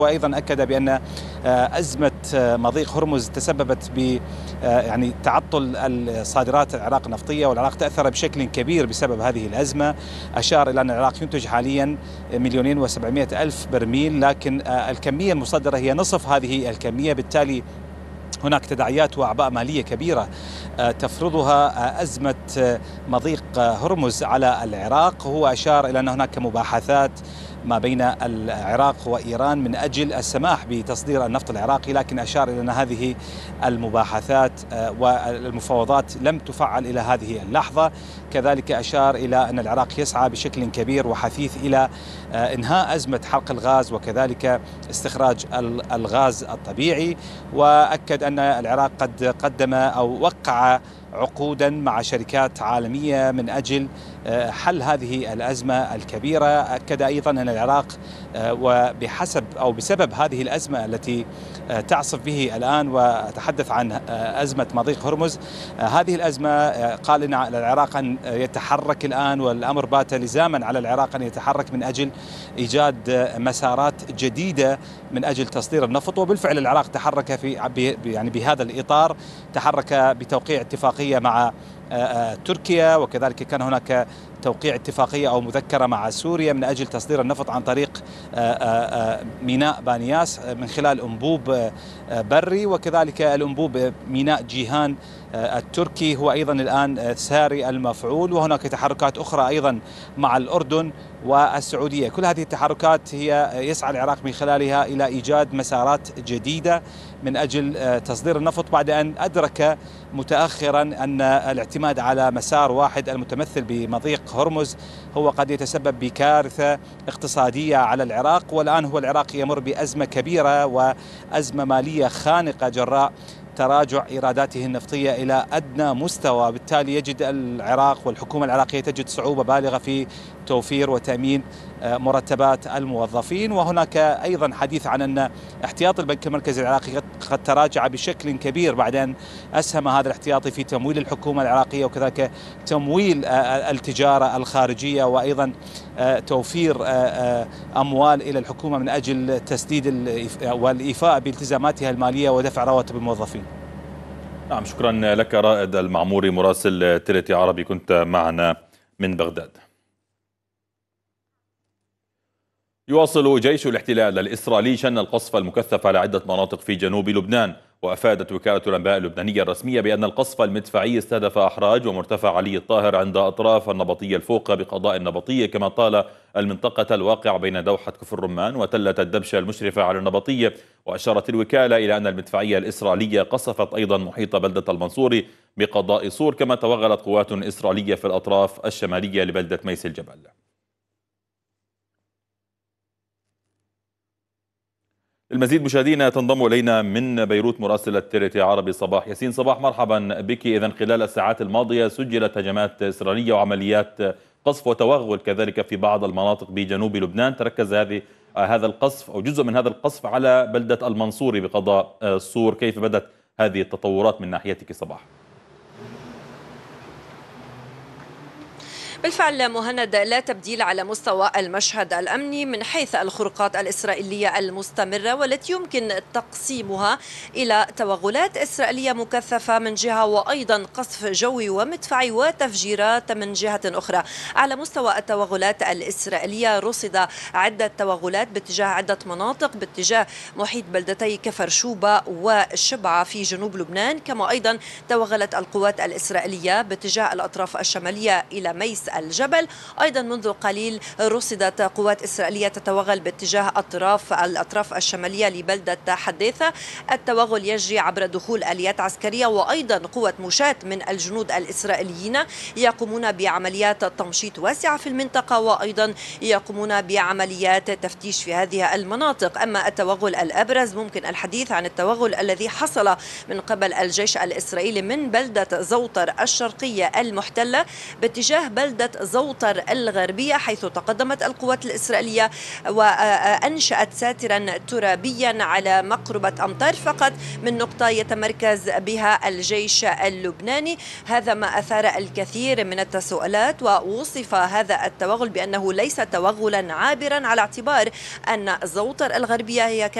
وأيضا أكد بأن أزمة مضيق هرمز تسببت ب يعني تعطل الصادرات العراق النفطية، والعراق تأثر بشكل كبير بسبب هذه الأزمة. أشار إلى أن العراق ينتج حاليا 2,700,000 برميل، لكن الكمية المصدرة هي نصف هذه الكمية، بالتالي هناك تداعيات وأعباء مالية كبيرة تفرضها أزمة مضيق هرمز على العراق. هو أشار إلى أن هناك مباحثات ما بين العراق وإيران من أجل السماح بتصدير النفط العراقي، لكن أشار إلى أن هذه المباحثات والمفاوضات لم تفعل إلى هذه اللحظة. كذلك أشار إلى أن العراق يسعى بشكل كبير وحثيث إلى إنهاء أزمة حرق الغاز وكذلك استخراج الغاز الطبيعي، وأكد أن العراق قد قدم أو وقع عقودا مع شركات عالمية من أجل حل هذه الأزمة الكبيرة. أكد أيضا أن العراق وبحسب أو بسبب هذه الأزمة التي تعصف به الآن، وتحدث عن أزمة مضيق هرمز، هذه الأزمة قال إن العراق أن يتحرك الآن، والأمر بات لزاما على العراق أن يتحرك من أجل إيجاد مسارات جديدة من أجل تصدير النفط. وبالفعل العراق تحرك يعني بهذا الإطار، تحرك بتوقيع اتفاقية مع تركيا، وكذلك كان هناك توقيع اتفاقية أو مذكرة مع سوريا من أجل تصدير النفط عن طريق ميناء بانياس من خلال أنبوب بري، وكذلك الأنبوب ميناء جيهان التركي هو أيضا الآن ساري المفعول. وهناك تحركات أخرى أيضا مع الأردن والسعودية. كل هذه التحركات هي يسعى العراق من خلالها إلى إيجاد مسارات جديدة من أجل تصدير النفط، بعد أن أدرك متأخرا أن الاعتماد على مسار واحد المتمثل بمضيق هرمز هو قد يتسبب بكارثة اقتصادية على العراق. والآن هو العراق يمر بأزمة كبيرة وأزمة مالية خانقة جراء تراجع إيراداته النفطية إلى أدنى مستوى. بالتالي يجد العراق والحكومة العراقية تجد صعوبة بالغة في توفير وتأمين مرتبات الموظفين. وهناك أيضا حديث عن أن احتياط البنك المركزي العراقي قد تراجع بشكل كبير بعد أن أسهم هذا الاحتياطي في تمويل الحكومة العراقية، وكذلك تمويل التجارة الخارجية، وأيضا توفير أموال إلى الحكومة من أجل تسديد والإيفاء بالتزاماتها المالية ودفع رواتب الموظفين. نعم، شكرا لك رائد المعموري مراسل تيلتي عربي، كنت معنا من بغداد. يواصل جيش الاحتلال الإسرائيلي شن القصف المكثف على عدة مناطق في جنوب لبنان. وأفادت وكالة الأنباء اللبنانية الرسمية بأن القصف المدفعي استهدف أحراج ومرتفع علي الطاهر عند أطراف النبطية الفوق بقضاء النبطية، كما طال المنطقة الواقعة بين دوحة كفر الرمان وتلة الدبشة المشرفة على النبطية. وأشارت الوكالة إلى أن المدفعية الإسرائيلية قصفت أيضا محيط بلدة المنصوري بقضاء صور، كما توغلت قوات إسرائيلية في الأطراف الشمالية لبلدة ميس الجبل. المزيد مشاهدينا تنضم إلينا من بيروت مراسلة تيلتي عربي صباح ياسين. صباح، مرحبا بك. إذن خلال الساعات الماضية سجلت هجمات إسرائيلية وعمليات قصف وتوغل كذلك في بعض المناطق بجنوب لبنان. تركز هذا القصف أو جزء من هذا القصف على بلدة المنصوري بقضاء الصور. كيف بدت هذه التطورات من ناحيتك صباح؟ بالفعل مهند، لا تبديل على مستوى المشهد الأمني من حيث الخروقات الإسرائيلية المستمرة، والتي يمكن تقسيمها إلى توغلات إسرائيلية مكثفة من جهة، وأيضا قصف جوي ومدفعي وتفجيرات من جهة أخرى. على مستوى التوغلات الإسرائيلية رصد عدة توغلات باتجاه عدة مناطق باتجاه محيط بلدتي كفر شوبة والشبعة في جنوب لبنان، كما أيضا توغلت القوات الإسرائيلية باتجاه الأطراف الشمالية إلى ميس الجبل. أيضا منذ قليل رصدت قوات إسرائيلية تتوغل باتجاه الأطراف الشمالية لبلدة حديثة. التوغل يجري عبر دخول آليات عسكرية، وأيضا قوة مشاة من الجنود الإسرائيليين يقومون بعمليات تمشيط واسعة في المنطقة، وأيضا يقومون بعمليات تفتيش في هذه المناطق. أما التوغل الأبرز ممكن الحديث عن التوغل الذي حصل من قبل الجيش الإسرائيلي من بلدة زوطر الشرقية المحتلة باتجاه بلدة بلدة زوطر الغربية، حيث تقدمت القوات الإسرائيلية وأنشأت ساترا ترابيا على مقربة أمتار فقط من نقطة يتمركز بها الجيش اللبناني. هذا ما أثار الكثير من التساؤلات، ووصف هذا التوغل بأنه ليس توغلا عابرا، على اعتبار أن زوطر الغربية هي